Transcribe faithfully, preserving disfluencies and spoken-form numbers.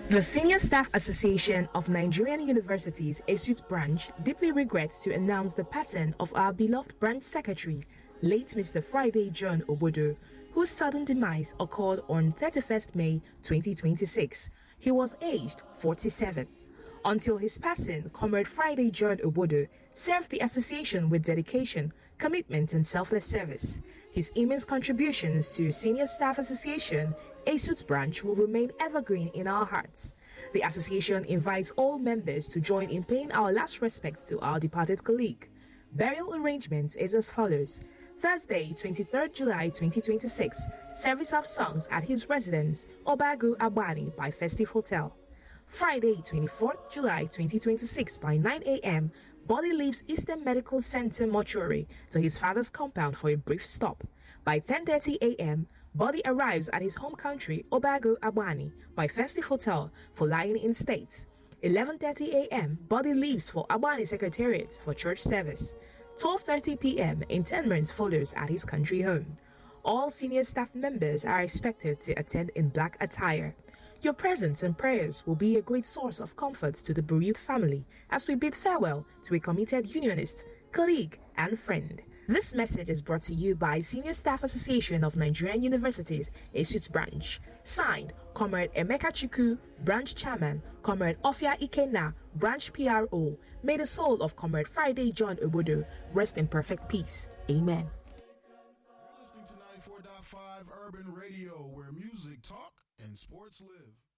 The Senior Staff Association of Nigerian Universities, A S U T branch, deeply regrets to announce the passing of our beloved branch secretary, late Mister Friday John Obodo, whose sudden demise occurred on thirty-first May twenty twenty-six. He was aged forty-seven. Until his passing, Comrade Friday John Obodo served the association with dedication, commitment, and selfless service. His immense contributions to Senior Staff Association, A S U T branch will remain evergreen in our hearts. The association invites all members to join in paying our last respects to our departed colleague. Burial arrangements is as follows. Thursday, twenty-third July twenty twenty-six, service of songs at his residence, Obagu Agbani by Festive Hotel. Friday, twenty-fourth July twenty twenty-six by nine a m, body leaves Eastern Medical Center mortuary to his father's compound for a brief stop. By ten thirty a m, body arrives at his home country, Obagu Agbani by Festive Hotel for lying in state. eleven thirty a m, body leaves for Agbani Secretariat for church service. twelve thirty p m, interment follows at his country home. All senior staff members are expected to attend in black attire. Your presence and prayers will be a great source of comfort to the bereaved family as we bid farewell to a committed unionist, colleague, and friend. This message is brought to you by Senior Staff Association of Nigerian Universities, A S U T branch. Signed, Comrade Emeka Chiku, branch chairman, Comrade Ofia Ikenna, branch P R O. May the soul of Comrade Friday John Obodo rest in perfect peace. Amen. You're listening to ninety-four point five Urban Radio, where music, talk, and sports live.